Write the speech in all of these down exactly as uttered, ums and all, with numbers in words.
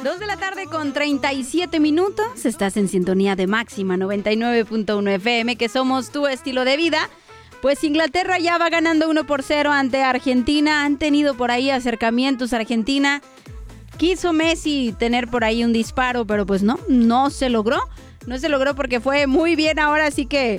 Dos de la tarde con treinta y siete minutos. Estás en sintonía de Máxima noventa y nueve punto uno F M, que somos tu estilo de vida. Pues Inglaterra ya va ganando uno por cero ante Argentina. Han tenido por ahí acercamientos Argentina. Quiso Messi tener por ahí un disparo, pero pues no, no se logró. No se logró porque fue muy bien, ahora sí que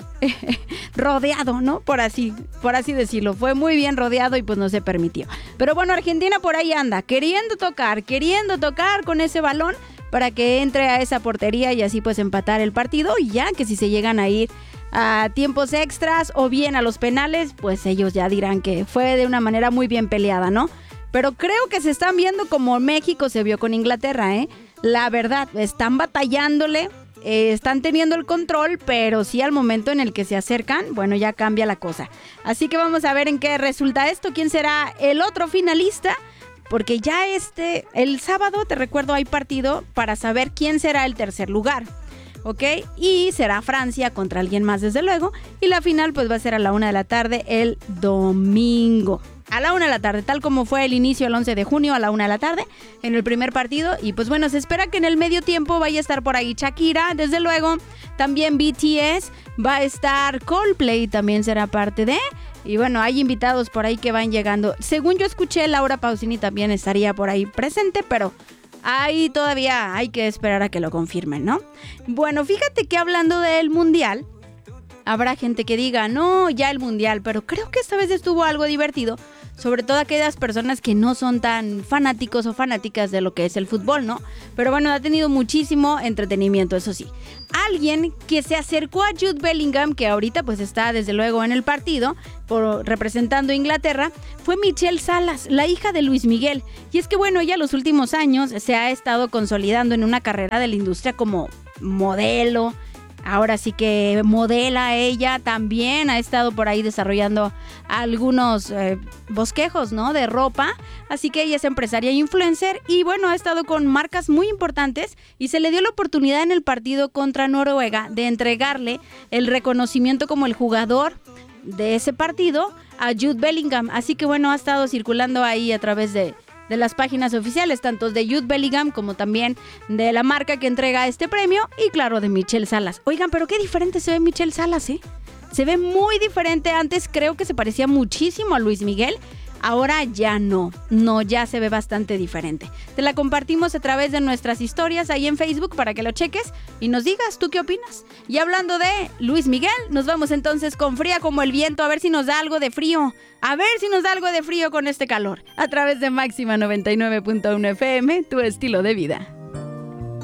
rodeado, ¿no? Por así, por así decirlo. Fue muy bien rodeado y pues no se permitió. Pero bueno, Argentina por ahí anda, queriendo tocar, queriendo tocar con ese balón para que entre a esa portería y así pues empatar el partido. Y ya que si se llegan a ir a tiempos extras o bien a los penales, pues ellos ya dirán que fue de una manera muy bien peleada, ¿no? Pero creo que se están viendo como México se vio con Inglaterra, ¿eh? La verdad, están batallándole. Eh, están teniendo el control, pero sí al momento en el que se acercan, bueno, ya cambia la cosa. Así que vamos a ver en qué resulta esto, quién será el otro finalista, porque ya este, el sábado, te recuerdo, hay partido para saber quién será el tercer lugar, ¿ok? Y será Francia contra alguien más, desde luego, y la final pues va a ser a la una de la tarde el domingo. A la una de la tarde, tal como fue el inicio el once de junio a la una de la tarde en el primer partido. Y pues bueno, se espera que en el medio tiempo vaya a estar por ahí Shakira, desde luego. También B T S, va a estar Coldplay, también será parte de. Y bueno, hay invitados por ahí que van llegando. Según yo escuché, Laura Pausini también estaría por ahí presente, pero ahí todavía hay que esperar a que lo confirmen, ¿no? Bueno, fíjate que hablando del Mundial, habrá gente que diga, no, ya el Mundial, pero creo que esta vez estuvo algo divertido, sobre todo aquellas personas que no son tan fanáticos o fanáticas de lo que es el fútbol, ¿no? Pero bueno, ha tenido muchísimo entretenimiento, eso sí. Alguien que se acercó a Jude Bellingham, que ahorita pues está desde luego en el partido, por, representando a Inglaterra, fue Michelle Salas, la hija de Luis Miguel. Y es que bueno, ella los últimos años se ha estado consolidando en una carrera de la industria como modelo. Ahora sí que modela ella, también ha estado por ahí desarrollando algunos eh, bosquejos, ¿no? De ropa. Así que ella es empresaria e influencer y bueno, ha estado con marcas muy importantes y se le dio la oportunidad en el partido contra Noruega de entregarle el reconocimiento como el jugador de ese partido a Jude Bellingham. Así que bueno, ha estado circulando ahí a través de... de las páginas oficiales, tanto de Jude Bellingham como también de la marca que entrega este premio y claro, de Michelle Salas. Oigan, pero qué diferente se ve Michelle Salas, ¿eh? Se ve muy diferente. Antes creo que se parecía muchísimo a Luis Miguel. Ahora ya no, no, ya se ve bastante diferente. Te la compartimos a través de nuestras historias ahí en Facebook para que lo cheques y nos digas tú qué opinas. Y hablando de Luis Miguel, nos vamos entonces con Fría como el viento, a ver si nos da algo de frío. A ver si nos da algo de frío con este calor. A través de Máxima noventa y nueve punto uno F M, tu estilo de vida.